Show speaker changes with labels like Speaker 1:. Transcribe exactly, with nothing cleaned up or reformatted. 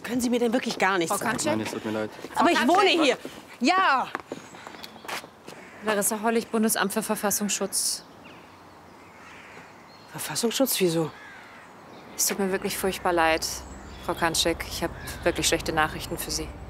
Speaker 1: Können Sie mir denn wirklich gar nichts
Speaker 2: Frau
Speaker 1: sagen?
Speaker 2: Kanschek?
Speaker 3: Nein, es tut mir leid.
Speaker 1: Aber ich wohne hier. Ja.
Speaker 2: Larissa Hollig, Bundesamt für Verfassungsschutz.
Speaker 1: Verfassungsschutz, wieso?
Speaker 2: Es tut mir wirklich furchtbar leid, Frau Kanschek. Ich habe wirklich schlechte Nachrichten für Sie.